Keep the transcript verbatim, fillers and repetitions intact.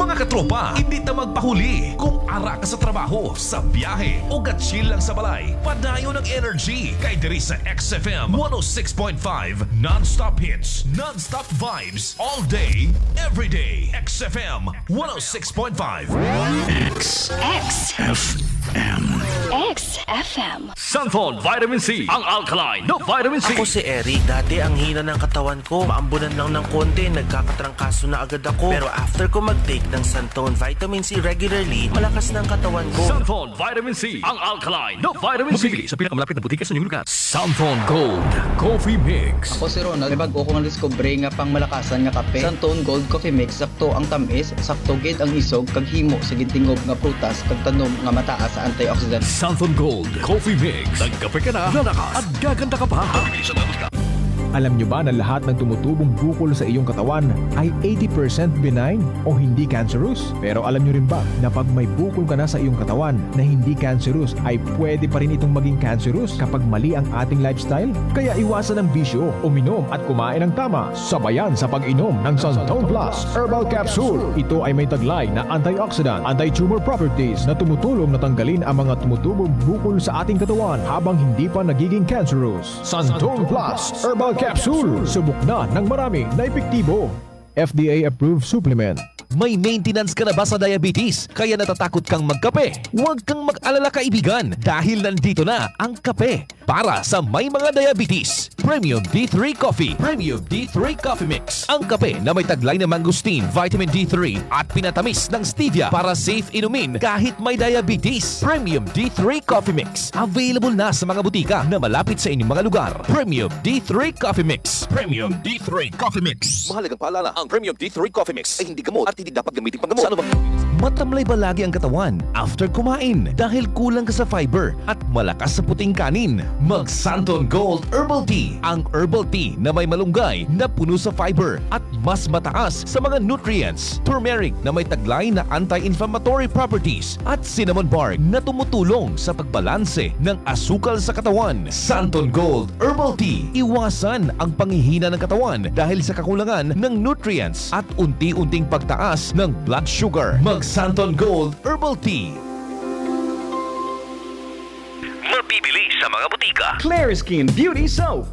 Mga katropa, hindi ta magpahuli. Kung ara ka sa trabaho, sa biyahe, o gatsil lang sa balay, padayon ng energy kay diri sa X F M one oh six point five. Non-stop hits, non-stop vibes, all day, every day. X F M one oh six point five. X X F M. X F M. Sunfall Vitamin C, ang alkaline na vitamin C. Ako si Eric. Dati ang hina ng katawan ko. Maambunan lang ng konti, nagkakatrangkaso na agad ako. Pero after ko mag-take ng Santone Vitamin C regularly, malakas ng katawan ko. Sunfall Vitamin C, ang alkaline na vitamin C. Mabili sa pinakamalapit na butika sa inyong lugar. Sunfall Gold Coffee Mix. Ako si Ronald, may bago ko nga discovery nga pang malakasan nga kape. Santone Gold Coffee Mix, sakto ang tamis, sakto gid ang isog, kag himo sa gintingob nga prutas, kag tanom nga mataas sa antioxidant. Sunfall Gold Coffee Mix. Nagkape ka na, lalakas at gaganda ka pa. Mabili sa labas ka. Alam nyo ba na lahat ng tumutubong bukol sa iyong katawan ay eighty percent benign o hindi cancerous? Pero alam nyo rin ba na pag may bukol ka na sa iyong katawan na hindi cancerous ay pwede pa rin itong maging cancerous kapag mali ang ating lifestyle? Kaya iwasan ang bisyo, uminom at kumain ng tama, sabayan sa pag-inom ng Santone Plus Herbal Capsule. Ito ay may taglay na antioxidant, anti-tumor properties na tumutulong na tanggalin ang mga tumutubong bukol sa ating katawan habang hindi pa nagiging cancerous. Santone Plus Herbal Capsule. Subok na ng marami na epektibo. F D A-approved supplement. May maintenance ka na ba sa diabetes? Kaya natatakot kang magkape? Huwag kang mag-alala kaibigan dahil nandito na ang kape para sa may mga diabetes. Premium D three Coffee. Premium D three Coffee Mix. Ang kape na may taglay na mangosteen, vitamin D three at pinatamis ng stevia para safe inumin kahit may diabetes. Premium D three Coffee Mix. Available na sa mga butika na malapit sa inyong mga lugar. Premium D three Coffee Mix. Premium D three Coffee Mix. Mahalagang paalala, ang Premium D three Coffee Mix ay hindi gamot at hindi dapat gamitin panggamot. Sa ano ba? Matamlay ba lagi ang katawan after kumain dahil kulang ka sa fiber at malakas sa puting kanin? Mag Santone Gold Herbal Tea. Ang herbal tea na may malunggay na puno sa fiber at mas mataas sa mga nutrients. Turmeric na may taglay na anti-inflammatory properties at cinnamon bark na tumutulong sa pagbalanse ng asukal sa katawan. Santone Gold Herbal Tea. Iwasan ang panghihina ng katawan dahil sa kakulangan ng nutrients at unti-unting pagtaas ng blood sugar. Mag Santone Gold Herbal Tea. Mabibili sa mga butika. Claire Skin Beauty Soap.